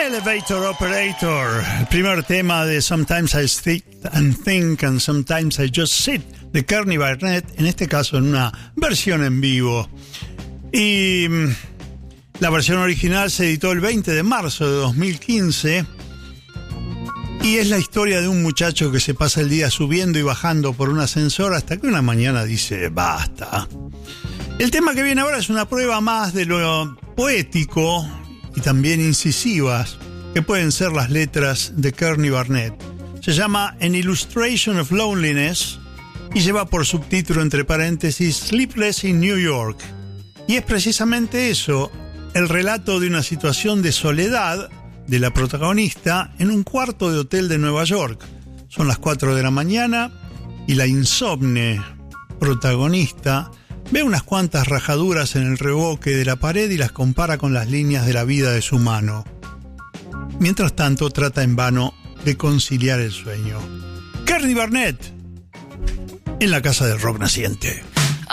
Elevator Operator, el primer tema de Sometimes I Sit and Think and Sometimes I Just Sit, de Kearney Barnett, en este caso en una versión en vivo. Y la versión original se editó el 20 de marzo de 2015 y es la historia de un muchacho que se pasa el día subiendo y bajando por un ascensor hasta que una mañana dice basta. El tema que viene ahora es una prueba más de lo poético y también incisivas que pueden ser las letras de Kearney Barnett. Se llama An Illustration of Loneliness y lleva por subtítulo entre paréntesis Sleepless in New York. Y es precisamente eso, el relato de una situación de soledad de la protagonista en un cuarto de hotel de Nueva York. Son las 4 de la mañana y la insomne protagonista ve unas cuantas rajaduras en el revoque de la pared y las compara con las líneas de la vida de su mano. Mientras tanto, trata en vano de conciliar el sueño. Kearney Barnett, en la casa del rock naciente.